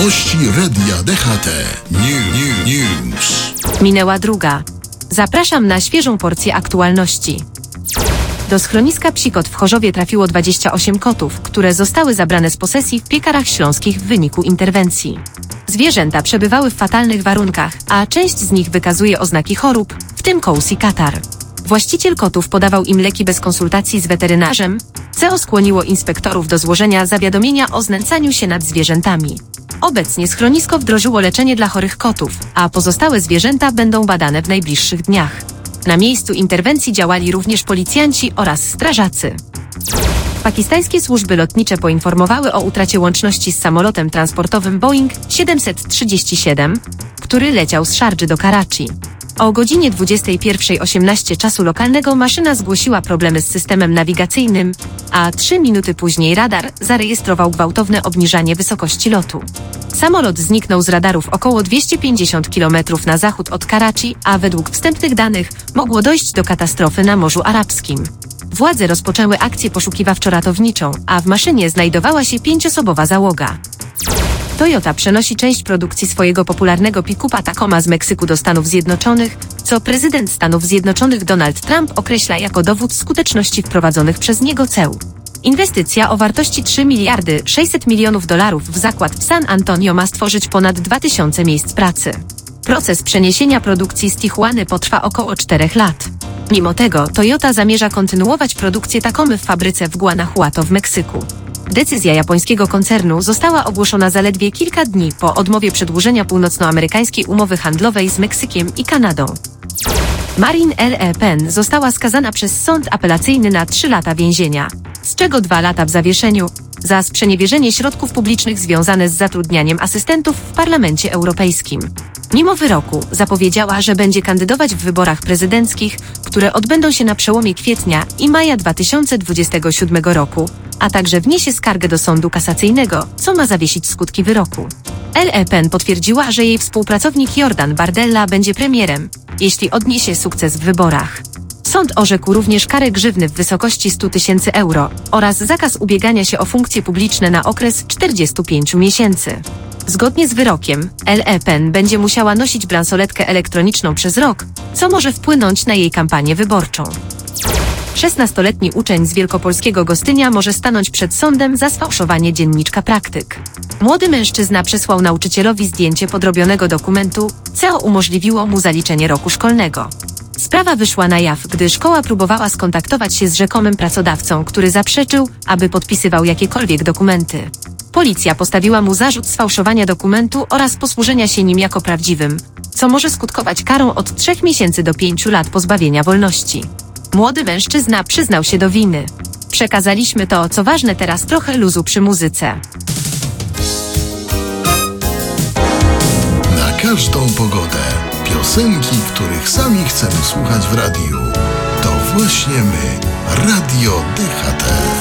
Wiadomości Radia DHT. News. Minęła druga. Zapraszam na świeżą porcję aktualności. Do schroniska Psikot w Chorzowie trafiło 28 kotów, które zostały zabrane z posesji w Piekarach Śląskich w wyniku interwencji. Zwierzęta przebywały w fatalnych warunkach, a część z nich wykazuje oznaki chorób, w tym kołs i katar. Właściciel kotów podawał im leki bez konsultacji z weterynarzem, co skłoniło inspektorów do złożenia zawiadomienia o znęcaniu się nad zwierzętami. Obecnie schronisko wdrożyło leczenie dla chorych kotów, a pozostałe zwierzęta będą badane w najbliższych dniach. Na miejscu interwencji działali również policjanci oraz strażacy. Pakistańskie służby lotnicze poinformowały o utracie łączności z samolotem transportowym Boeing 737, który leciał z Szardży do Karachi. O godzinie 21:18 czasu lokalnego maszyna zgłosiła problemy z systemem nawigacyjnym, a 3 minuty później radar zarejestrował gwałtowne obniżanie wysokości lotu. Samolot zniknął z radarów około 250 km na zachód od Karachi, a według wstępnych danych mogło dojść do katastrofy na Morzu Arabskim. Władze rozpoczęły akcję poszukiwawczo-ratowniczą, a w maszynie znajdowała się 5-osobowa załoga. Toyota przenosi część produkcji swojego popularnego pick-upa Tacoma z Meksyku do Stanów Zjednoczonych, co prezydent Stanów Zjednoczonych Donald Trump określa jako dowód skuteczności wprowadzonych przez niego ceł. Inwestycja o wartości $3,6 miliardy w zakład w San Antonio ma stworzyć ponad 2000 miejsc pracy. Proces przeniesienia produkcji z Tijuany potrwa około 4 lat. Mimo tego Toyota zamierza kontynuować produkcję Tacomy w fabryce w Guanajuato w Meksyku. Decyzja japońskiego koncernu została ogłoszona zaledwie kilka dni po odmowie przedłużenia północnoamerykańskiej umowy handlowej z Meksykiem i Kanadą. Marine Le Pen została skazana przez sąd apelacyjny na 3 lata więzienia, z czego 2 lata w zawieszeniu, za sprzeniewierzenie środków publicznych związane z zatrudnianiem asystentów w Parlamencie Europejskim. Mimo wyroku zapowiedziała, że będzie kandydować w wyborach prezydenckich, które odbędą się na przełomie kwietnia i maja 2027 roku, a także wniesie skargę do sądu kasacyjnego, co ma zawiesić skutki wyroku. Le Pen potwierdziła, że jej współpracownik Jordan Bardella będzie premierem, jeśli odniesie sukces w wyborach. Sąd orzekł również karę grzywny w wysokości 100 000 euro oraz zakaz ubiegania się o funkcje publiczne na okres 45 miesięcy. Zgodnie z wyrokiem, Le Pen będzie musiała nosić bransoletkę elektroniczną przez rok, co może wpłynąć na jej kampanię wyborczą. 16-letni uczeń z wielkopolskiego Gostynia może stanąć przed sądem za sfałszowanie dzienniczka praktyk. Młody mężczyzna przesłał nauczycielowi zdjęcie podrobionego dokumentu, co umożliwiło mu zaliczenie roku szkolnego. Sprawa wyszła na jaw, gdy szkoła próbowała skontaktować się z rzekomym pracodawcą, który zaprzeczył, aby podpisywał jakiekolwiek dokumenty. Policja postawiła mu zarzut sfałszowania dokumentu oraz posłużenia się nim jako prawdziwym, co może skutkować karą od 3 miesięcy do 5 lat pozbawienia wolności. Młody mężczyzna przyznał się do winy. Przekazaliśmy to, co ważne, teraz trochę luzu przy muzyce. Na każdą pogodę. Piosenki, których sami chcemy słuchać w radiu. To właśnie my, Radio DHT.